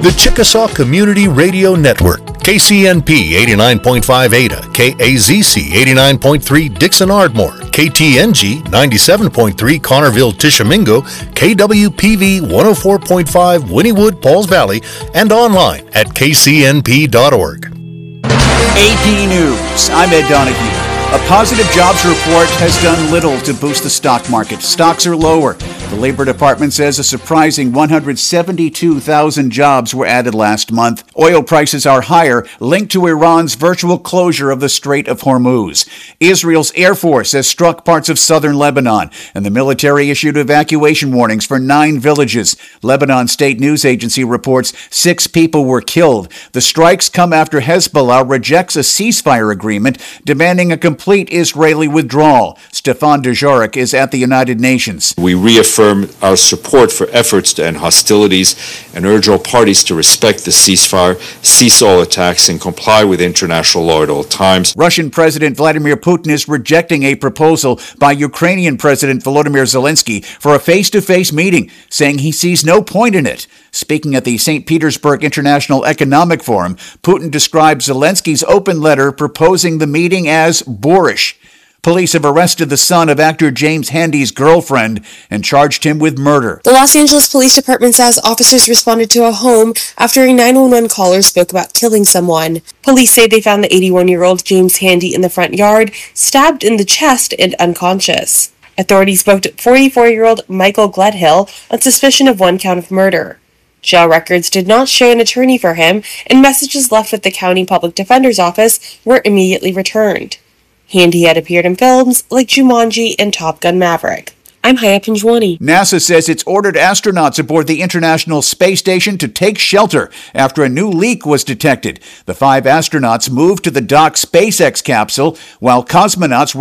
The Chickasaw Community Radio Network, KCNP 89.5 Ada, KAZC 89.3 Dixon Ardmore, KTNG 97.3 Connerville Tishomingo, KWPV 104.5 Wynnewood Pauls Valley, and online at kcnp.org. AP News, I'm Ed Donahue. A positive jobs report has done little to boost the stock market. Stocks are lower. The Labor Department says a surprising 172,000 jobs were added last month. Oil prices are higher, linked to Iran's virtual closure of the Strait of Hormuz. Israel's Air Force has struck parts of southern Lebanon, and the military issued evacuation warnings for 9 villages. Lebanon State News Agency reports 6 people were killed. The strikes come after Hezbollah rejects a ceasefire agreement, demanding a complete Israeli withdrawal. Stefan Dujarric is at the United Nations. We reaffirm our support for efforts to end hostilities and urge all parties to respect the ceasefire, cease all attacks, and comply with international law at all times. Russian President Vladimir Putin is rejecting a proposal by Ukrainian President Volodymyr Zelensky for a face-to-face meeting, saying he sees no point in it. Speaking at the St. Petersburg International Economic Forum, Putin described Zelensky's open letter proposing the meeting as boorish. Police have arrested the son of actor James Handy's girlfriend and charged him with murder. The Los Angeles Police Department says officers responded to a home after a 911 caller spoke about killing someone. Police say they found the 81-year-old James Handy in the front yard, stabbed in the chest and unconscious. Authorities booked 44-year-old Michael Gledhill on suspicion of 1 count of murder. Jail records did not show an attorney for him, and messages left with the county public defender's office were immediately returned. Handy had appeared in films like Jumanji and Top Gun Maverick. I'm Haya Pinjwani. NASA says it's ordered astronauts aboard the International Space Station to take shelter after a new leak was detected. The 5 astronauts moved to the docked SpaceX capsule while cosmonauts